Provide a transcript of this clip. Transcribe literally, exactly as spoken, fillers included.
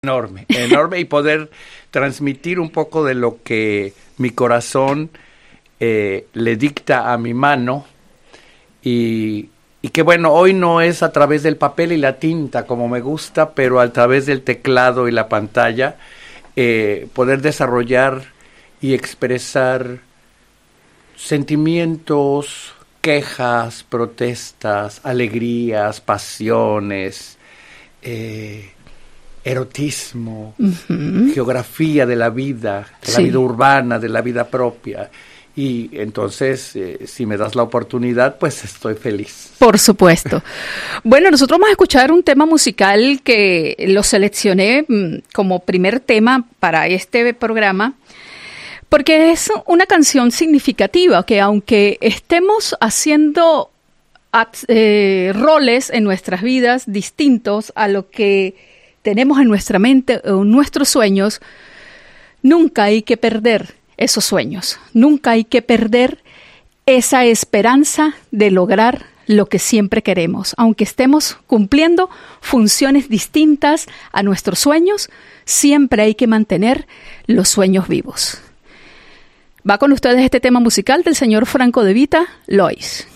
Enorme, enorme y poder transmitir un poco de lo que mi corazón eh, le dicta a mi mano y, y que bueno, hoy no es a través del papel y la tinta como me gusta, pero a través del teclado y la pantalla eh, poder desarrollar y expresar sentimientos, quejas, protestas, alegrías, pasiones, eh, erotismo, uh-huh. geografía de la vida, de sí. la vida urbana, de la vida propia. Y entonces, eh, si me das la oportunidad, pues estoy feliz. Por supuesto. Bueno, nosotros vamos a escuchar un tema musical que lo seleccioné como primer tema para este programa, porque es una canción significativa que aunque estemos haciendo eh, roles en nuestras vidas distintos a lo que tenemos en nuestra mente o nuestros sueños, nunca hay que perder esos sueños, nunca hay que perder esa esperanza de lograr lo que siempre queremos. Aunque estemos cumpliendo funciones distintas a nuestros sueños, siempre hay que mantener los sueños vivos. Va con ustedes este tema musical del señor Franco De Vita, Lois.